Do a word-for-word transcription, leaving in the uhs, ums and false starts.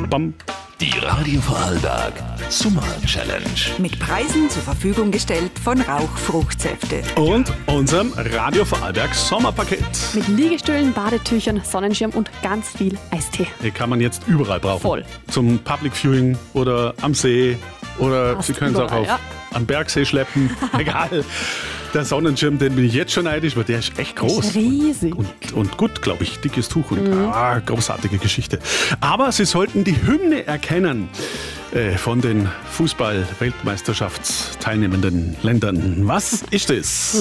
Bam. Die Radio Vorarlberg Sommer Challenge. Mit Preisen zur Verfügung gestellt von Rauch Fruchtsäfte. Und unserem Radio Vorarlberg Sommerpaket. Mit Liegestühlen, Badetüchern, Sonnenschirm und ganz viel Eistee. Die kann man jetzt überall brauchen. Voll. Zum Public Viewing oder am See oder Fast Sie können es auch überall, auf, ja. am Bergsee schleppen. Egal. Der Sonnenschirm, den bin ich jetzt schon neidisch, weil der ist echt groß. Ist riesig. Und, und gut, glaube ich. Dickes Tuch und ah, großartige Geschichte. Aber Sie sollten die Hymne erkennen äh, von den Fußball-Weltmeisterschaftsteilnehmenden Ländern. Was ist es?